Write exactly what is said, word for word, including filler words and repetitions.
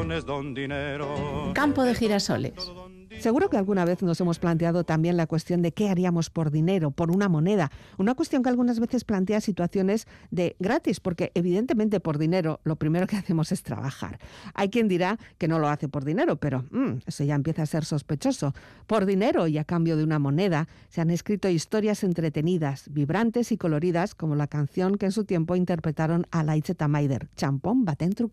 corazones don dinero. Campo de girasoles. Seguro que alguna vez nos hemos planteado también la cuestión de qué haríamos por dinero, por una moneda. Una cuestión que algunas veces plantea situaciones de gratis, porque evidentemente por dinero lo primero que hacemos es trabajar. Hay quien dirá que no lo hace por dinero, pero mmm, eso ya empieza a ser sospechoso. Por dinero y a cambio de una moneda se han escrito historias entretenidas, vibrantes y coloridas, como la canción que en su tiempo interpretaron a Laitze eta Maider, Txanpon baten truke.